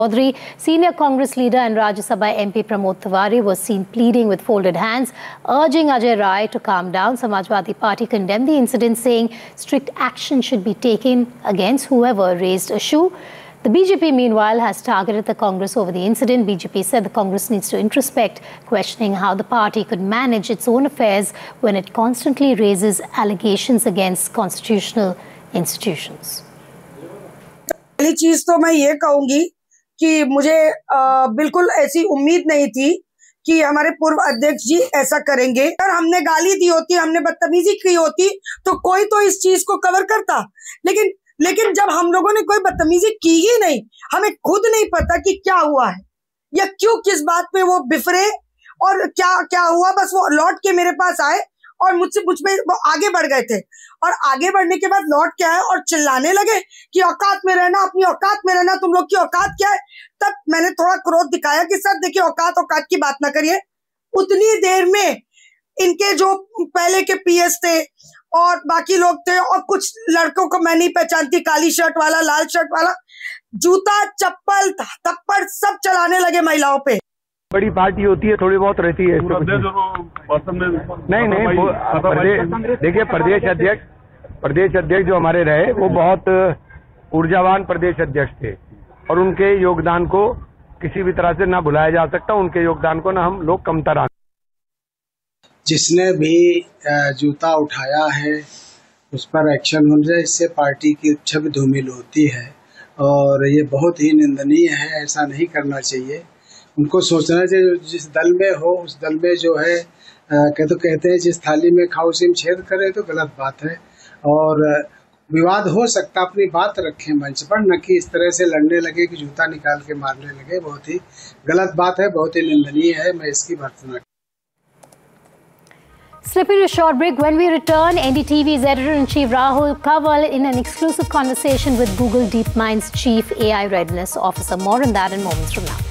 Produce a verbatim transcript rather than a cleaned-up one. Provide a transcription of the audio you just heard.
Chaudhary, senior Congress leader and Rajya Sabha M P Pramod Tiwari was seen pleading with folded hands, urging Ajay Rai to calm down. Samajwadi Party condemned the incident, saying strict action should be taken against whoever raised a shoe. The B J P, meanwhile, has targeted the Congress over the incident. B J P said the Congress needs to introspect, questioning how the party could manage its own affairs when it constantly raises allegations against constitutional institutions. पहली चीज तो मैं ये कहूंगी कि मुझे आ, बिल्कुल ऐसी उम्मीद नहीं थी कि हमारे पूर्व अध्यक्ष जी ऐसा करेंगे। अगर हमने गाली दी होती, हमने बदतमीजी की होती तो कोई तो इस चीज को कवर करता, लेकिन लेकिन जब हम लोगों ने कोई बदतमीजी की ही नहीं, हमें खुद नहीं पता कि क्या हुआ है या क्यों, किस बात पे वो बिफरे और क्या क्या हुआ। बस वो लौट के मेरे पास आए और मुझसे मुझ में वो आगे बढ़ गए थे, और आगे बढ़ने के बाद लौट के आए और चिल्लाने लगे कि औकात में रहना, अपनी औकात में रहना, तुम लोग की औकात क्या है। तब मैंने थोड़ा क्रोध दिखाया कि सर देखिए, औकात औकात की बात ना करिए। उतनी देर में इनके जो पहले के पीएस थे और बाकी लोग थे, और कुछ लड़कों को मैं नहीं पहचानती, काली शर्ट वाला, लाल शर्ट वाला, जूता चप्पल थप्पड़ सब चलाने लगे महिलाओं पे। बड़ी पार्टी होती है, थोड़ी बहुत रहती है। नहीं नहीं देखिए, प्रदेश अध्यक्ष प्रदेश अध्यक्ष जो हमारे रहे वो बहुत ऊर्जावान प्रदेश अध्यक्ष थे, और उनके योगदान को किसी भी तरह से ना भुलाया जा सकता। उनके योगदान को ना हम लोग कमतर आंक। जिसने भी जूता उठाया है उस पर एक्शन होना चाहिए, इससे पार्टी की छवि धूमिल होती है और ये बहुत ही निंदनीय है। ऐसा नहीं करना चाहिए। उनको सोचना चाहिए जिस दल में हो उस दल में जो है कह तो कहते हैं जिस थाली में खाओ उसी में छेद करे, तो गलत बात है। और विवाद हो सकता, अपनी बात रखें मंच पर, न कि इस तरह से लड़ने लगे कि जूता निकाल के मारने लगे। बहुत ही गलत बात है, बहुत ही निंदनीय है। मैं इसकी भर्त्सना। Slipping to a short break. When we return, N D T V's editor-in-chief Rahul Kanwal in an exclusive conversation with Google DeepMind's chief A I readiness officer. More on that in moments from now.